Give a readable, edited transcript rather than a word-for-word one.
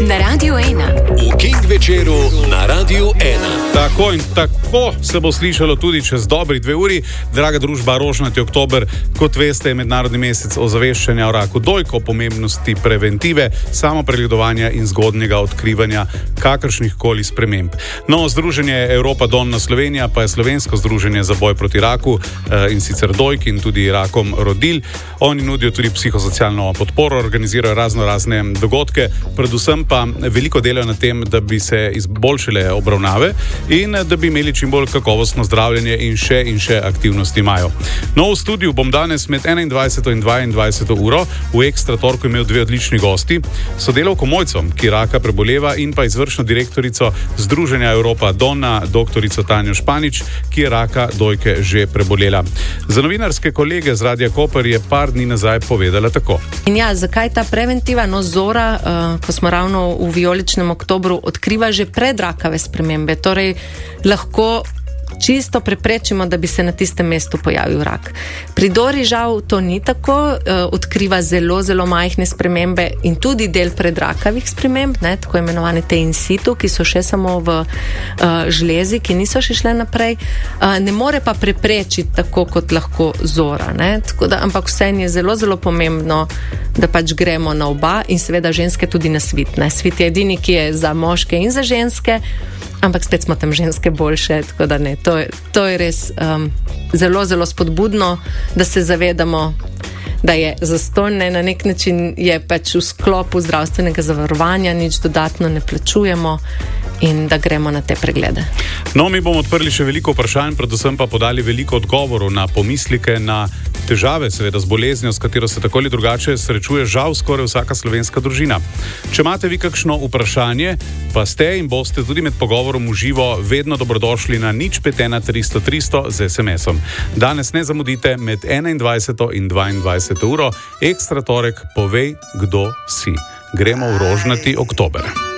na Radiu 1. V King večeru na Radiu 1. Tako in tako se bo slišalo tudi čez dobri 2 uri. Draga družba, rožnati oktober, kot veste, je mednarodni mesec ozaveščanja o raku dojk, o pomembnosti preventive, samopregledovanja in zgodnjega odkrivanja kakršnih koli sprememb. Novo združenje Europa Donna Slovenija pa je slovensko združenje za boj proti raku, in sicer dojk in tudi rakom rodil. Oni nudijo tudi psihosocialno podporo, organizirajo razne dogodke, predvsem pa veliko delajo na tem, da bi se izboljšale obravnave in da bi imeli čim bolj kakovostno zdravljenje in še aktivnosti imajo. No, v studiu bom danes med 21. in 22. uro v Ekstra torku imel 2 odlični gosti, sodelavko Mojco, ki raka preboleva, in pa izvršno direktorico Združenja Europa Donna, doktorico Tanjo Španič, ki je raka dojke že prebolela. Za novinarske kolege z Radia Koper je par dni nazaj povedala tako. In ja, zakaj ta preventiva? No, Zora, ko smo ravno v vijoličnem oktobru, odkriva že predrakave spremembe, torej lahko čisto preprečimo, da bi se na tistem mestu pojavil rak. Pri Dori žal to ni tako, odkriva zelo majhne spremembe in tudi del predrakavih sprememb, tako imenovane te in situ, ki so še samo v žlezi, ki niso še šle naprej. Ne more pa preprečiti tako, kot lahko Zora. Tako da, ampak vseeno je zelo pomembno, da pač gremo na oba in seveda ženske tudi na svit. Svit je edini, ki je za moške in za ženske, ampak spet smo tam ženske boljše, tako da ne. To je res zelo spodbudno, da se zavedamo, da je zastonj, na nek način je pač v sklopu zdravstvenega zavarovanja, nič dodatno ne plačujemo in da gremo na te preglede. No, mi bomo odprli še veliko vprašanj, predvsem pa podali veliko odgovorov na pomislike, na težave, seveda z boleznjo, s katero se tako ali drugače srečuje žal skoraj vsaka slovenska družina. Če imate vi kakšno vprašanje, pa ste in boste tudi med pogovorom v živo vedno dobrodošli na 051 300 300 z SMS-om. Danes ne zamudite med 21. in 22. uro. Ekstra torek, povej, kdo si. Gremo v rožnati oktober.